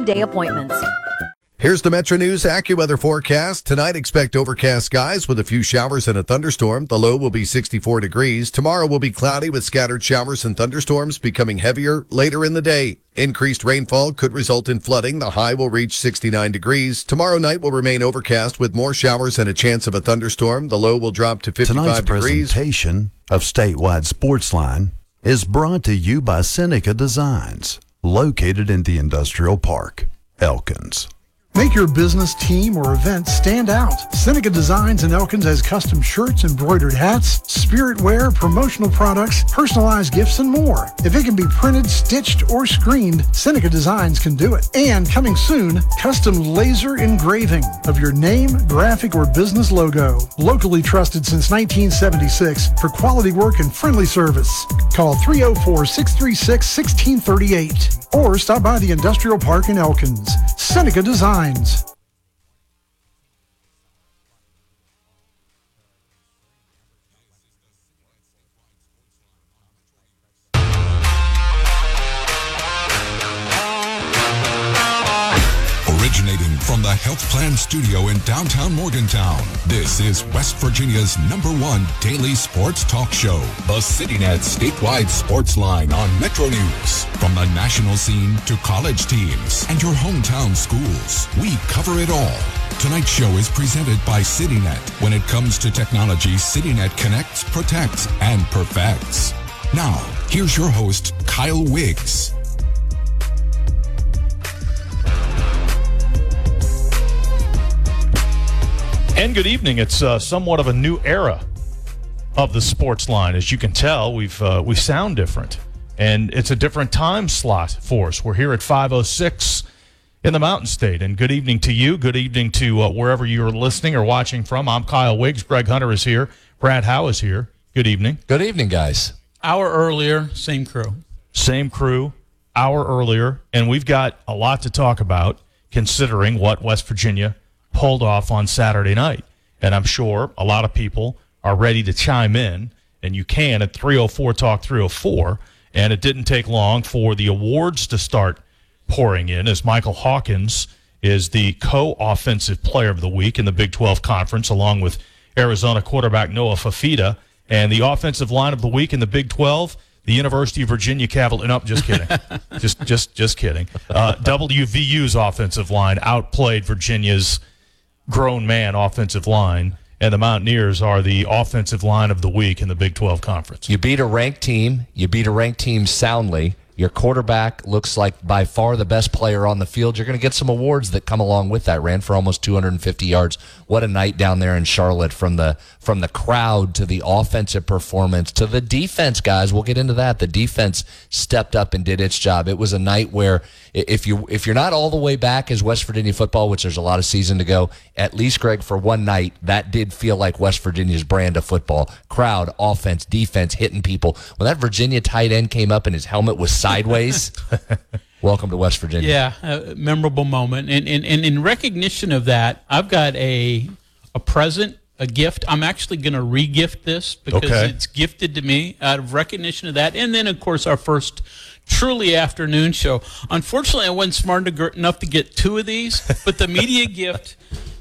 same-day appointments. Here's the Metro News AccuWeather forecast. Tonight, expect overcast skies with a few showers and a thunderstorm. The low will be 64 degrees. Tomorrow will be cloudy with scattered showers and thunderstorms becoming heavier later in the day. Increased rainfall could result in flooding. The high will reach 69 degrees. Tomorrow night will remain overcast with more showers and a chance of a thunderstorm. The low will drop to 55 degrees. Tonight's presentation of Statewide Sportsline is brought to you by Seneca Designs, located in the Industrial Park, Elkins. Make your business, team, or event stand out. Seneca Designs in Elkins has custom shirts, embroidered hats, spirit wear, promotional products, personalized gifts, and more. If it can be printed, stitched, or screened, Seneca Designs can do it. And coming soon, custom laser engraving of your name, graphic, or business logo. Locally trusted since 1976 for quality work and friendly service. Call 304-636-1638 or stop by the Industrial Park in Elkins. Seneca Designs. Originating from the Health Plan Studio in downtown Morgantown, this is West Virginia's #1 daily sports talk show, the CityNet Statewide Sports Line on Metro News. From the national scene to college teams and your hometown schools, we cover it all. Tonight's show is presented by CityNet. When it comes to technology, CityNet connects, protects, and perfects. Now, here's your host, Kyle Wiggs. And good evening. It's somewhat of a new era of the sports line. As you can tell, we sound different, and it's a different time slot for us. We're here at 5:06 in the Mountain State. And good evening to you. Good evening to wherever you're listening or watching from. I'm Kyle Wiggs. Greg Hunter is here. Brad Howe is here. Good evening. Good evening, guys. Hour earlier, same crew. Same crew, hour earlier, and we've got a lot to talk about considering what West Virginia pulled off on Saturday night. And I'm sure a lot of people are ready to chime in, and you can at 304 Talk 304. And it didn't take long for the awards to start pouring in, as Michael Hawkins is the co-offensive player of the week in the Big 12 Conference, along with Arizona quarterback Noah Fafita. And the offensive line of the week in the Big 12, the University of Virginia Cavaliers. No, just kidding. just kidding. WVU's offensive line outplayed Virginia's grown man offensive line, and the Mountaineers are the offensive line of the week in the Big 12 Conference. You beat a ranked team. You beat a ranked team soundly. Your quarterback looks like by far the best player on the field. You're going to get some awards that come along with that. Ran for almost 250 yards. What a night down there in Charlotte, from the crowd to the offensive performance to the defense, guys. We'll get into that. The defense stepped up and did its job. It was a night where if you're not all the way back as West Virginia football, which there's a lot of season to go, at least, Greg, for one night, that did feel like West Virginia's brand of football. Crowd, offense, defense, hitting people. When that Virginia tight end came up and his helmet was sideways, welcome to West Virginia. Yeah, a memorable moment. And in recognition of that, I've got a present, a gift. I'm actually going to re-gift this because it's gifted to me out of recognition of that. And then, of course, our first truly afternoon show. Unfortunately, I wasn't smart enough to get two of these, but the media gift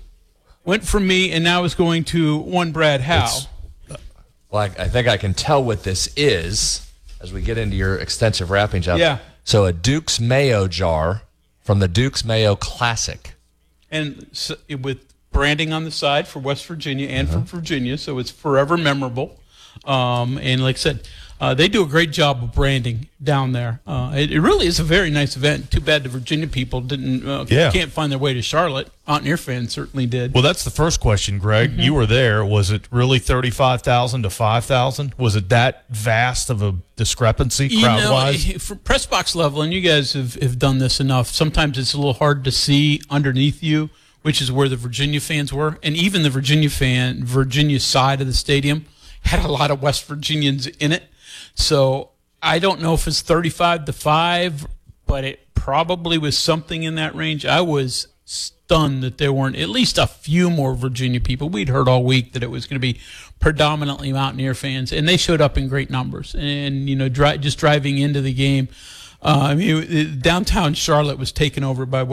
went from me and now is going to one Brad Howe. Well, I think I can tell what this is as we get into your extensive wrapping job. Yeah. So a Duke's Mayo jar from the Duke's Mayo Classic. And so, with branding on the side for West Virginia and for Virginia, so it's forever memorable. And like I said, they do a great job of branding down there. It really is a very nice event. Too bad the Virginia people can't find their way to Charlotte. Mountaineer fans certainly did. Well, that's the first question, Greg. You were there. Was it really 35,000 to 5,000? Was it that vast of a discrepancy crowd-wise? For press box level, and you guys have done this enough, sometimes it's a little hard to see underneath you, which is where the Virginia fans were. And even the Virginia side of the stadium had a lot of West Virginians in it. So I don't know if it's 35 to 5, but it probably was something in that range. I was stunned that there weren't at least a few more Virginia people. We'd heard all week that it was going to be predominantly Mountaineer fans, and they showed up in great numbers. And, just driving into the game, downtown Charlotte was taken over by